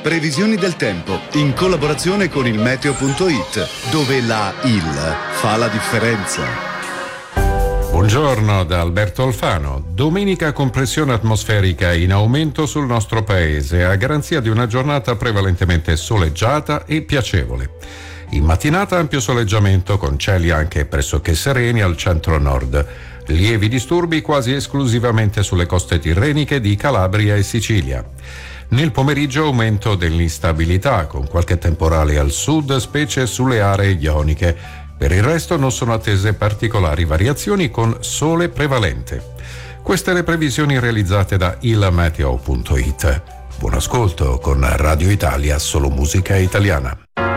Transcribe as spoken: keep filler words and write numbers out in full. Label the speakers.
Speaker 1: Previsioni del tempo in collaborazione con il meteo punto it, dove la I L fa la differenza.
Speaker 2: Buongiorno da Alberto Alfano. Domenica con pressione atmosferica in aumento sul nostro paese, a garanzia di una giornata prevalentemente soleggiata e piacevole. In mattinata ampio soleggiamento con cieli anche pressoché sereni al centro-nord. Lievi disturbi quasi esclusivamente sulle coste tirreniche di Calabria e Sicilia. Nel pomeriggio aumento dell'instabilità con qualche temporale al sud, specie sulle aree ioniche. Per il resto non sono attese particolari variazioni con sole prevalente. Queste le previsioni realizzate da il meteo punto it. Buon ascolto con Radio Italia, solo musica italiana.